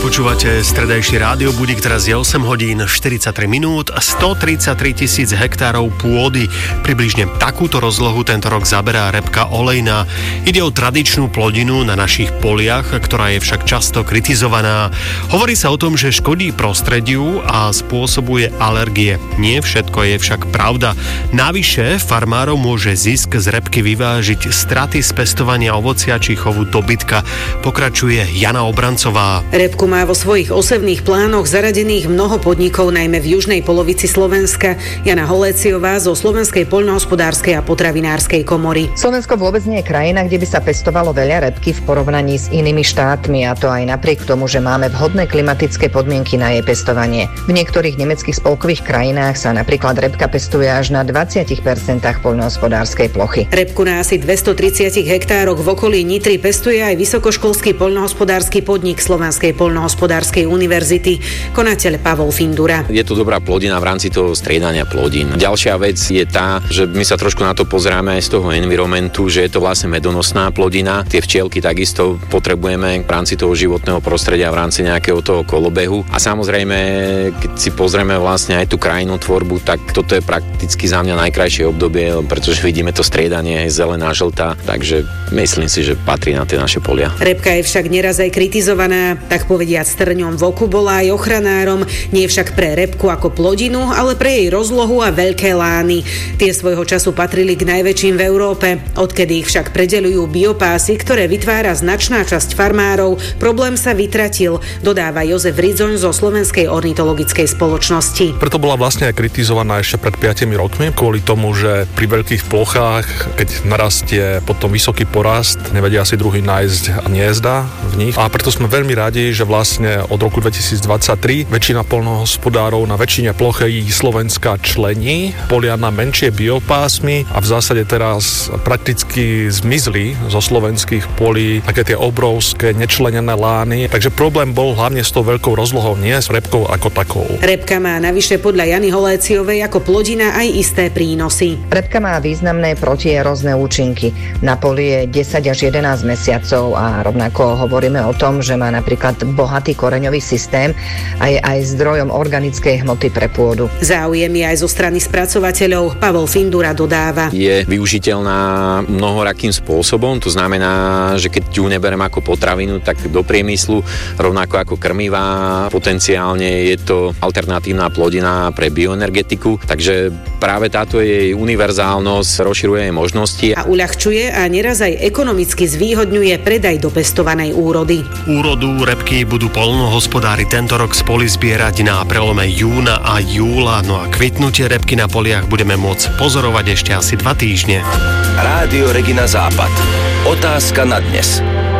Počúvate stredajší rádiobudík, teraz je 8 hodín 43 minút a 133 000 hektárov pôdy. Približne takúto rozlohu tento rok zaberá repka olejná. Ide o tradičnú plodinu na našich poliach, ktorá je však často kritizovaná. Hovorí sa o tom, že škodí prostrediu a spôsobuje alergie. Nie všetko je však pravda. Navyše farmárov môže zisk z repky vyvážiť straty z pestovania ovocia či chovu dobytka. Pokračuje Jana Obrancová. Repku má vo svojich osevných plánoch zaradených mnoho podnikov, najmä v južnej polovici Slovenska. Jana Holéciová zo Slovenskej poľnohospodárskej a potravinárskej komory. Slovensko vôbec nie je krajina, kde by sa pestovalo veľa repky v porovnaní s inými štátmi, a to aj napriek tomu, že máme vhodné klimatické podmienky na jej pestovanie. V niektorých nemeckých spolkových krajinách sa napríklad repka pestuje až na 20% poľnohospodárskej plochy. Repku na asi 230 hektároch v okolí Nitry pestuje aj vysokoškolský poľnohospodársky podnik Slovenskej poľnohospodárskej univerzity, konateľ Pavol Findura. Je to dobrá plodina v rámci toho striedania plodín. Ďalšia vec je tá, že my sa trošku na to pozeráme aj z toho environmentu, že je to vlastne medonosná plodina. Tie včielky takisto potrebujeme v rámci toho životného prostredia, v rámci nejakého toho kolobehu. A samozrejme, keď si pozrieme vlastne aj tú krajinú tvorbu, tak toto je prakticky za mňa najkrajšie obdobie, pretože vidíme to striedanie zelená, žltá, takže myslím si, že patrí na tie naše polia. Repka je však neraz aj kritizovaná, tak povediať trňom v oku, bola aj ochranárom, nie však pre repku ako plodinu, ale pre jej rozlohu a veľké lány. Tie svojho času patrili k najväčším v Európe, odkedy ich však predeľujú biopásy, ktoré vytvára značná časť farmárov. Problém sa vytratil, dodáva Jozef Ridzoň zo Slovenskej ornitologickej spoločnosti. Preto bola vlastne aj kritizovaná ešte pred 5 rokmi, kvôli tomu, že pri veľkých plochách, keď narastie potom vysoký porast, nevedia si druhy nájsť hniezda v nich. A preto sme veľmi radi, že vlastne od roku 2023 väčšina poľnohospodárov na väčšine plochy Slovenska člení polia na menšie biopásmy a v zásade teraz prakticky zmizli zo slovenských polí také tie obrovské nečlenené lány. Takže problém bol hlavne s tou veľkou rozlohou, nie s repkou ako takou. Repka má navyše podľa Jany Holéciovej ako plodina aj isté prínosy. Repka má významné protierozné účinky. Na poli je 10 až 11 mesiacov a rovnako hovoríme o tom, že má napríklad bohatý koreňový systém a je aj zdrojom organickej hmoty pre pôdu. Záujem je aj zo strany spracovateľov. Pavol Findura dodáva. Je využiteľná mnohorakým spôsobom, to znamená, že keď ju neberiem ako potravinu, tak do priemyslu, rovnako ako krmivá, potenciálne je to alternatívna plodina pre bioenergetiku, takže práve táto jej univerzálnosť rozširuje jej možnosti. A uľahčuje a neraz aj ekonomicky zvýhodňuje predaj dopestovanej úrody. Úrodu repky budú poľnohospodári tento rok z polí zbierať na prelome júna a júla, no a kvitnutie repky na poliach budeme môcť pozorovať ešte asi 2 týždne. Rádio Regina Západ. Otázka na dnes.